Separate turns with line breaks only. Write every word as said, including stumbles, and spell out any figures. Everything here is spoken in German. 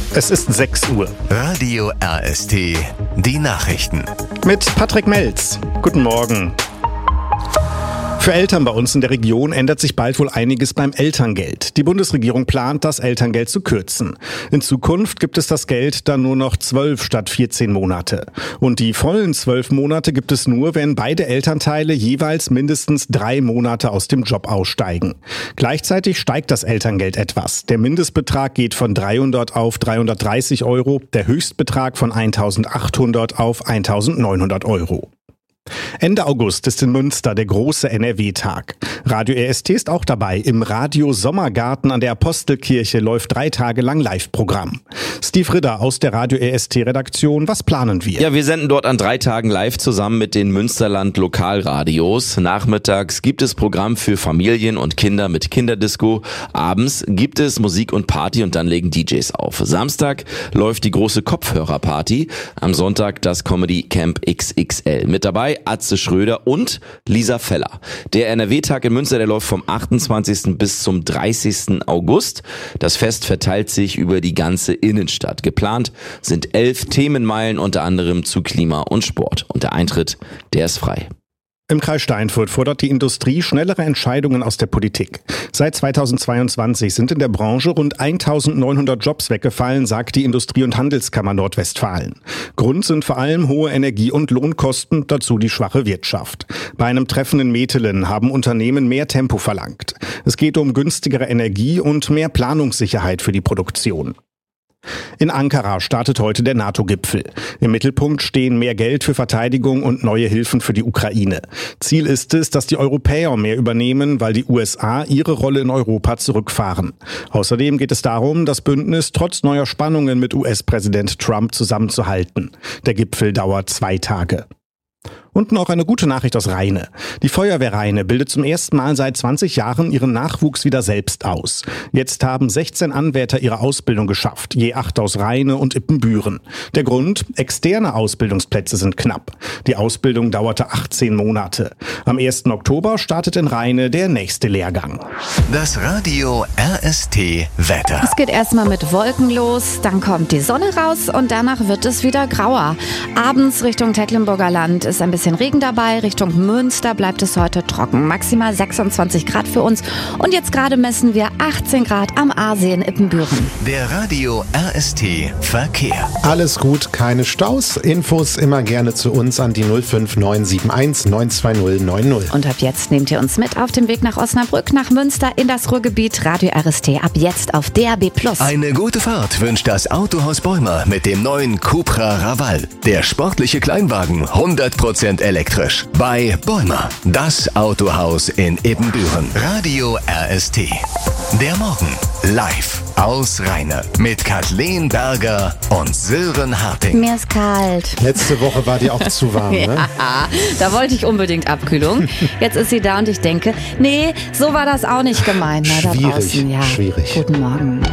Es ist sechs Uhr.
Radio R S T, die Nachrichten.
Mit Patrick Melz. Guten Morgen. Für Eltern bei uns in der Region ändert sich bald wohl einiges beim Elterngeld. Die Bundesregierung plant, das Elterngeld zu kürzen. In Zukunft gibt es das Geld dann nur noch zwölf statt vierzehn Monate. Und die vollen zwölf Monate gibt es nur, wenn beide Elternteile jeweils mindestens drei Monate aus dem Job aussteigen. Gleichzeitig steigt das Elterngeld etwas. Der Mindestbetrag geht von dreihundert auf dreihundertdreißig Euro, der Höchstbetrag von eintausendachthundert auf eintausendneunhundert Euro. Ende August ist in Münster der große N R W-Tag. Radio R S T ist auch dabei. Im Radio Sommergarten an der Apostelkirche läuft drei Tage lang Live-Programm. Steve Ritter aus der Radio R S T-Redaktion, was planen wir?
Ja, wir senden dort an drei Tagen live zusammen mit den Münsterland-Lokalradios. Nachmittags gibt es Programm für Familien und Kinder mit Kinderdisco. Abends gibt es Musik und Party und dann legen D Js auf. Samstag läuft die große Kopfhörerparty. Am Sonntag das Comedy Camp X X L. Mit dabei Atze Schröder und Lisa Feller. Der N R W-Tag in Münster, der läuft vom achtundzwanzigsten bis zum dreißigsten August. Das Fest verteilt sich über die ganze Innenstadt. Geplant sind elf Themenmeilen, unter anderem zu Klima und Sport. Und der Eintritt, der ist frei.
Im Kreis Steinfurt fordert die Industrie schnellere Entscheidungen aus der Politik. Seit zweitausendzweiundzwanzig sind in der Branche rund eintausendneunhundert Jobs weggefallen, sagt die Industrie- und Handelskammer Nordwestfalen. Grund sind vor allem hohe Energie- und Lohnkosten, dazu die schwache Wirtschaft. Bei einem Treffen in Metelen haben Unternehmen mehr Tempo verlangt. Es geht um günstigere Energie und mehr Planungssicherheit für die Produktion. In Ankara startet heute der NATO-Gipfel. Im Mittelpunkt stehen mehr Geld für Verteidigung und neue Hilfen für die Ukraine. Ziel ist es, dass die Europäer mehr übernehmen, weil die U S A ihre Rolle in Europa zurückfahren. Außerdem geht es darum, das Bündnis trotz neuer Spannungen mit U S-Präsident Trump zusammenzuhalten. Der Gipfel dauert zwei Tage. Und noch eine gute Nachricht aus Rheine. Die Feuerwehr Rheine bildet zum ersten Mal seit zwanzig Jahren ihren Nachwuchs wieder selbst aus. Jetzt haben sechzehn Anwärter ihre Ausbildung geschafft, je acht aus Rheine und Ippenbüren. Der Grund? Externe Ausbildungsplätze sind knapp. Die Ausbildung dauerte achtzehn Monate. Am ersten Oktober startet in Rheine der nächste Lehrgang.
Das Radio R S T Wetter.
Es geht erstmal mit Wolken los, dann kommt die Sonne raus und danach wird es wieder grauer. Abends Richtung Tecklenburger Land ist ein bisschen Regen dabei. Richtung Münster bleibt es heute trocken. Maximal sechsundzwanzig Grad für uns. Und jetzt gerade messen wir achtzehn Grad am Aasee in Ippenbüren.
Der Radio R S T Verkehr.
Alles gut, keine Staus. Infos immer gerne zu uns an die null fünf neun sieben eins neun zwei null neun null.
Und ab jetzt nehmt ihr uns mit auf dem Weg nach Osnabrück, nach Münster, in das Ruhrgebiet. Radio R S T ab jetzt auf D A B plus.
Eine gute Fahrt wünscht das Autohaus Bäumer mit dem neuen Cupra Raval. Der sportliche Kleinwagen, hundert Prozent elektrisch. Bei Bäumer, das Autohaus in Ippenbüren. Radio R S T. Der Morgen live aus Rheine mit Kathleen Berger und Sören Harting.
Mir ist kalt.
Letzte Woche war dir auch zu warm, ne?
Ja, da wollte ich unbedingt Abkühlung. Jetzt ist sie da und ich denke, nee, so war das auch nicht gemeint. Na, da
Schwierig,
draußen, ja.
schwierig.
Guten Morgen.